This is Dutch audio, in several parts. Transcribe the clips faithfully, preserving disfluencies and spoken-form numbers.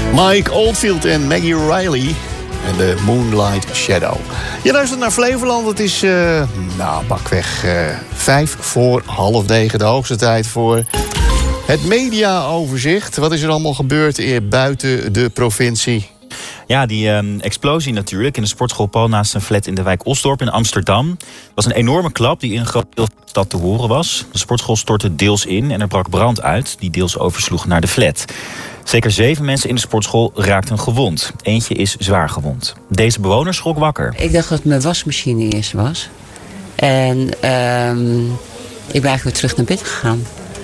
Mike Oldfield en Maggie Riley en de Moonlight Shadow. Je luistert naar Flevoland. Het is uh, nou, pakweg uh, vijf voor half negen. De hoogste tijd voor het mediaoverzicht. Wat is er allemaal gebeurd hier buiten de provincie? Ja, die uh, explosie natuurlijk in de sportschoolpal naast een flat in de wijk Osdorp in Amsterdam. Het was een enorme klap die in een groot deel van de stad te horen was. De sportschool stortte deels in en er brak brand uit die deels oversloeg naar de flat. Zeker zeven mensen in de sportschool raakten gewond. Eentje is zwaar gewond. Deze bewoner schrok wakker. Ik dacht dat het mijn wasmachine eerst was. En um, ik ben eigenlijk weer terug naar bed gegaan.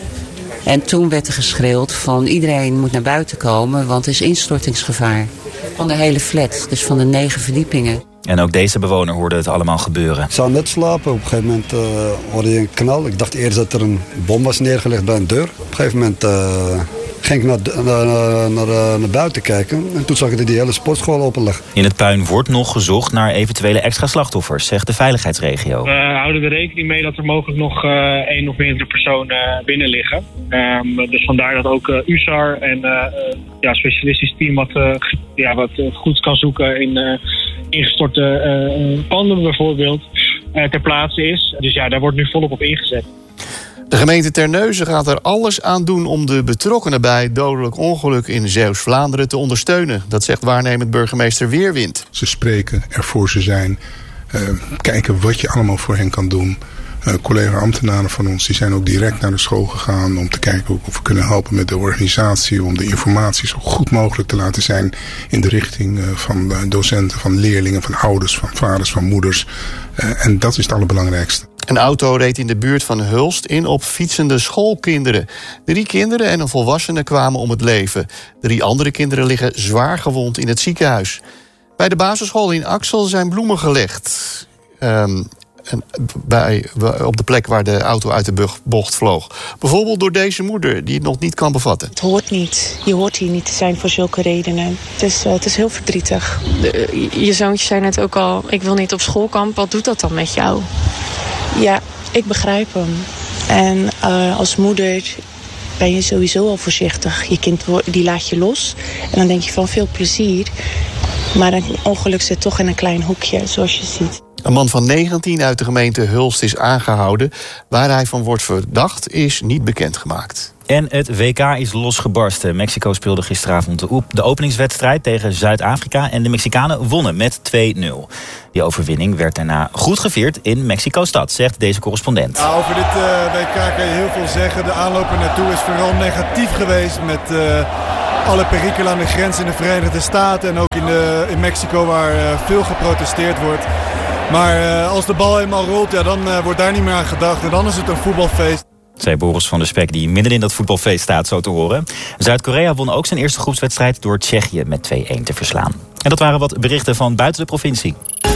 En toen werd er geschreeuwd van iedereen moet naar buiten komen, want er is instortingsgevaar. Van de hele flat, dus van de negen verdiepingen. En ook deze bewoner hoorde het allemaal gebeuren. Ik zou net slapen. Op een gegeven moment uh, hoorde je een knal. Ik dacht eerst dat er een bom was neergelegd bij een deur. Op een gegeven moment uh, ging ik naar, naar, naar, naar, naar buiten kijken. En toen zag ik dat die hele sportschool open lag. In het puin wordt nog gezocht naar eventuele extra slachtoffers, zegt de veiligheidsregio. We houden er rekening mee dat er mogelijk nog uh, één of meerdere personen uh, binnen liggen. Um, dus vandaar dat ook uh, U S A R en uh, uh, ja, specialistisch team wat, uh, ja, wat uh, goed kan zoeken in uh, ingestorte uh, panden bijvoorbeeld uh, ter plaatse is. Dus ja, daar wordt nu volop op ingezet. De gemeente Terneuzen gaat er alles aan doen om de betrokkenen bij het dodelijk ongeluk in Zeeuws-Vlaanderen te ondersteunen. Dat zegt waarnemend burgemeester Weerwind. Ze spreken, er voor ze zijn, uh, kijken wat je allemaal voor hen kan doen. Uh, collega-ambtenaren van ons die zijn ook direct naar de school gegaan om te kijken of we kunnen helpen met de organisatie, om de informatie zo goed mogelijk te laten zijn in de richting uh, van uh, docenten, van leerlingen, van ouders, van vaders, van moeders. Uh, en dat is het allerbelangrijkste. Een auto reed in de buurt van Hulst in op fietsende schoolkinderen. Drie kinderen en een volwassene kwamen om het leven. Drie andere kinderen liggen zwaar gewond in het ziekenhuis. Bij de basisschool in Axel zijn bloemen gelegd. Um, En bij, op de plek waar de auto uit de bocht vloog. Bijvoorbeeld door deze moeder die het nog niet kan bevatten. Het hoort niet. Je hoort hier niet te zijn voor zulke redenen. Het is, uh, het is heel verdrietig. De, je zoontje zei net ook al, ik wil niet op schoolkamp. Wat doet dat dan met jou? Ja, ik begrijp hem. En uh, als moeder ben je sowieso al voorzichtig. Je kind die laat je los. En dan denk je van veel plezier. Maar een ongeluk zit toch in een klein hoekje, zoals je ziet. Een man van negentien uit de gemeente Hulst is aangehouden. Waar hij van wordt verdacht is niet bekendgemaakt. En het W K is losgebarsten. Mexico speelde gisteravond de, op- de openingswedstrijd tegen Zuid-Afrika. En de Mexicanen wonnen met twee nul. Die overwinning werd daarna goed gevierd in Mexico-stad, zegt deze correspondent. Nou, over dit uh, W K kan je heel veel zeggen. De aanloop er naartoe is vooral negatief geweest met uh, alle perikelen aan de grens in de Verenigde Staten. En ook in, de, in Mexico waar uh, veel geprotesteerd wordt. Maar uh, als de bal eenmaal rolt, ja, dan uh, wordt daar niet meer aan gedacht. En dan is het een voetbalfeest. Zei Boris van der Spek, die midden in dat voetbalfeest staat, zo te horen. Zuid-Korea won ook zijn eerste groepswedstrijd door Tsjechië met twee-een te verslaan. En dat waren wat berichten van buiten de provincie.